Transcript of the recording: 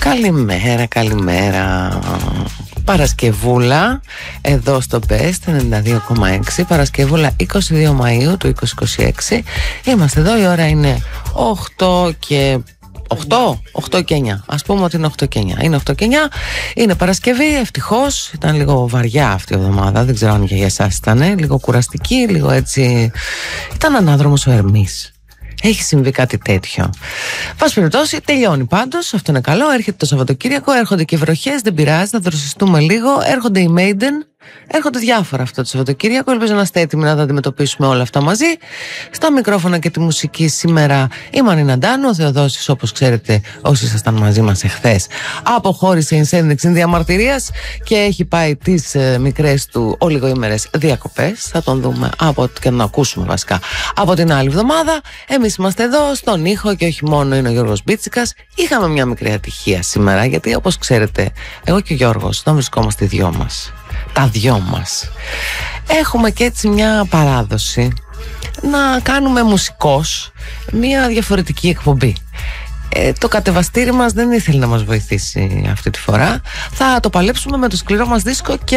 Καλημέρα, καλημέρα. Παρασκευούλα, εδώ στο Best 92,6. Παρασκευούλα 22 Μαΐου του 2026. Είμαστε εδώ, η ώρα είναι 8 και 9. Ας πούμε ότι είναι 8 και 9. Είναι 8 και 9. Είναι Παρασκευή, ευτυχώς. Ήταν λίγο βαριά αυτή η εβδομάδα. Δεν ξέρω αν και για εσάς ήταν. Λίγο κουραστική, λίγο έτσι. Ήταν ανάδρομος ο Ερμής. Έχει συμβεί κάτι τέτοιο. Πάση περιπτώσει, τελειώνει πάντως. Αυτό είναι καλό. Έρχεται το Σαββατοκύριακο, έρχονται και βροχές. Δεν πειράζει, θα δροσιστούμε λίγο. Έρχονται οι Maiden. Έρχονται διάφορα αυτό το Σαββατοκύριακο. Ελπίζω να είστε έτοιμοι να τα αντιμετωπίσουμε όλα αυτά μαζί. Στα μικρόφωνα και τη μουσική σήμερα η Μαρίνα Ντάνου. Ο Θεοδόσης, όπως ξέρετε, όσοι ήσασταν μαζί μας εχθές, αποχώρησε in ένδειξη διαμαρτυρίας και έχει πάει τις μικρές του ολιγοήμερες διακοπές. Θα τον δούμε και να ακούσουμε βασικά από την άλλη εβδομάδα. Εμείς είμαστε εδώ στον ήχο και όχι μόνο, είναι ο Γιώργος Μπίτσικας. Είχαμε μια μικρή ατυχία σήμερα, γιατί όπως ξέρετε, εγώ και ο Γιώργος δεν βρισκόμαστε οι δυο μας. Τα δυο μας έχουμε και έτσι μια παράδοση να κάνουμε μουσικώς μια διαφορετική εκπομπή. Το κατεβαστήρι μας δεν ήθελε να μας βοηθήσει αυτή τη φορά. Θα το παλέψουμε με το σκληρό μας δίσκο και